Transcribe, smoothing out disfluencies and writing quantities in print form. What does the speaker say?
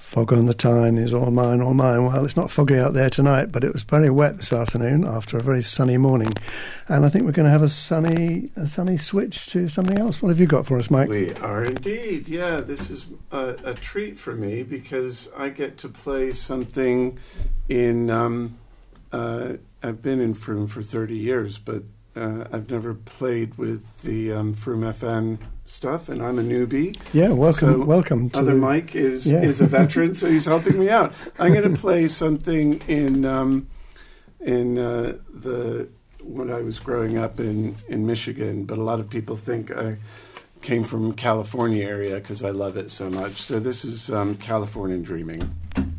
Fog on the Tyne is all mine, all mine. Well, it's not foggy out there tonight, but it was very wet this afternoon after a very sunny morning. And I think we're going to have a sunny switch to something else. What have you got for us, Mike? We are indeed. Yeah, this is a treat for me because I get to play something in... I've been in Froome for 30 years, but I've never played with the Froome FM stuff, and I'm a newbie. Yeah, welcome. So welcome. Other Mike is a veteran, so he's helping me out. I'm going to play something in when I was growing up in Michigan, but a lot of people think I came from California area because I love it so much. So this is Californian Dreaming.